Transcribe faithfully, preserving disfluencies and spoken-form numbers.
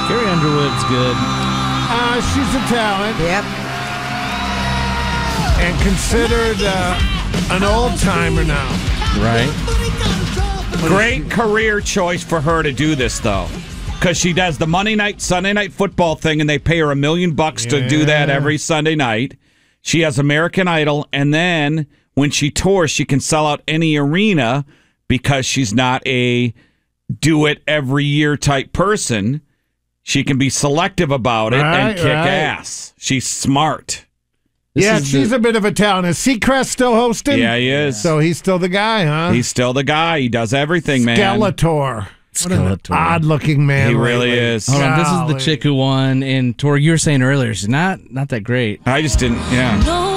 Carrie Underwood's good. Uh, she's a talent. Yep. And considered uh, an old-timer now. Right. Great career choice for her to do this, though. Because she does the Monday night, Sunday night football thing, and they pay her a million bucks Yeah. to do that every Sunday night. She has American Idol, and then when she tours, she can sell out any arena because she's not a do-it-every-year type person. She can be selective about it Right, and kick right. ass. She's smart. This yeah, is she's the- a bit of a talent. Is Seacrest still hosting? Yeah, he is. So he's still the guy, huh? He's still the guy. He does everything, man. Skeletor. What an Skeletor. odd-looking man. He really lately. is. Hold on, this is Golly. the chick who won. And Tori, you were saying earlier, she's not not that great. I just didn't, yeah.